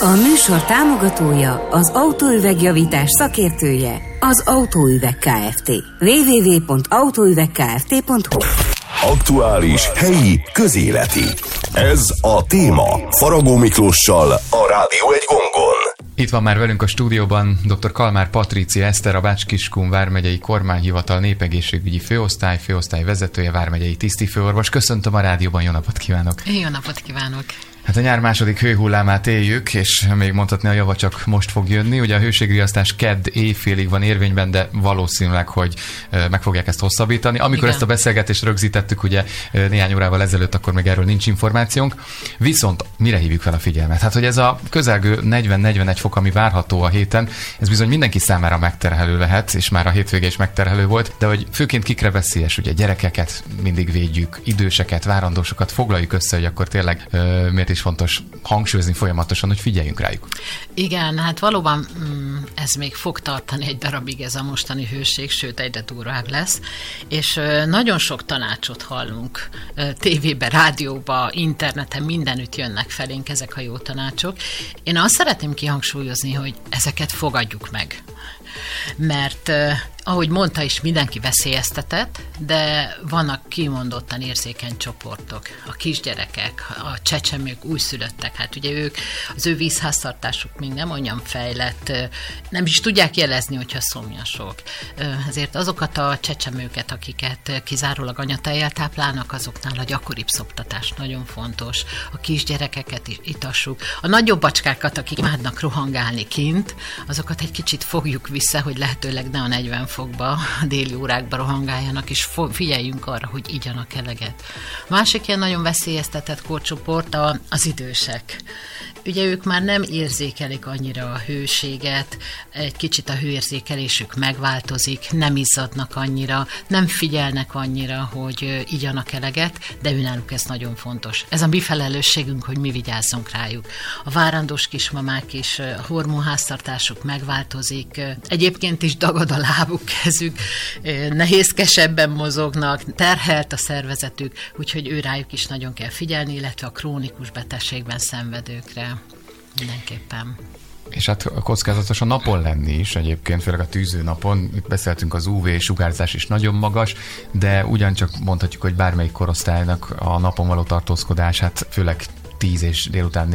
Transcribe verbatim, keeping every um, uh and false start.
A műsor támogatója, az autóüvegjavítás szakértője, az Autóüveg Kft. double-u double-u double-u pont autóüvegkft pont hu. Aktuális, helyi, közéleti. Ez a téma Faragó Miklóssal a Rádió egy gongon. Itt van már velünk a stúdióban dr. Kalmár Patrícia Eszter, a Bács-Kiskun vármegyei kormányhivatal népegészségügyi főosztály, főosztály vezetője, vármegyei tisztifőorvos. Köszöntöm a rádióban, jó napot kívánok! Jó napot kívánok! Hát a nyár második hőhullámát éljük, és még mondhatni a java csak most fog jönni. Ugye a hőségriasztás kedd éjfélig van érvényben, de valószínűleg, hogy meg fogják ezt hosszabbítani. Amikor Igen. ezt a beszélgetést rögzítettük, ugye néhány órával ezelőtt, akkor még erről nincs információnk. Viszont mire hívjuk fel a figyelmet? Hát, hogy ez a közelgő negyven-negyvenegy fok, ami várható a héten, ez bizony mindenki számára megterhelő lehet, és már a hétvége is megterhelő volt, de hogy főként kikre veszélyes, ugye gyerekeket mindig védjük, időseket, várandósokat, foglaljuk össze, hogy akkor tényleg ö, miért is fontos hangsúlyozni folyamatosan, hogy figyeljünk rájuk. Igen, hát valóban ez még fog tartani egy darabig ez a mostani hőség, sőt egyre durvább lesz, és nagyon sok tanácsot hallunk tévében, rádióban, interneten, mindenütt jönnek felénk ezek a jó tanácsok. Én azt szeretném kihangsúlyozni, hogy ezeket fogadjuk meg. Mert ahogy mondta is, mindenki veszélyeztetett, de vannak kimondottan érzékeny csoportok, a kisgyerekek, a csecsemők, újszülöttek, hát ugye ők, az ő vízháztartásuk még nem olyan fejlett, nem is tudják jelezni, hogyha szomjasok. Ezért azokat a csecsemőket, akiket kizárólag anyatejjel táplálnak, azoknál a gyakoribb szoptatás nagyon fontos. A kisgyerekeket is itassuk. A nagyobb bacskákat, akik imádnak rohangálni kint, azokat egy kicsit fogjuk vissza, hogy lehetőleg ne a negyven fokba, a déli órákba rohangáljanak, és figyeljünk arra, hogy igyanak eleget. A másik ilyen nagyon veszélyeztetett korcsoport az idősek. Ugye ők már nem érzékelik annyira a hőséget, egy kicsit a hőérzékelésük megváltozik, nem izzadnak annyira, nem figyelnek annyira, hogy igyanak eleget, de őnáluk ez nagyon fontos. Ez a mi felelősségünk, hogy mi vigyázzunk rájuk. A várandós kismamák is, a hormonháztartásuk megváltozik, egyébként is dagad a lábuk, kezük, nehézkesebben mozognak, terhelt a szervezetük, úgyhogy ő rájuk is nagyon kell figyelni, illetve a krónikus betegségben szenvedőkre. Mindenképpen. És hát kockázatos a napon lenni is egyébként, főleg a tűző napon. Itt beszéltünk, az ú vé sugárzás is nagyon magas, de ugyancsak mondhatjuk, hogy bármelyik korosztálynak a napon való tartózkodását, főleg tíz és délután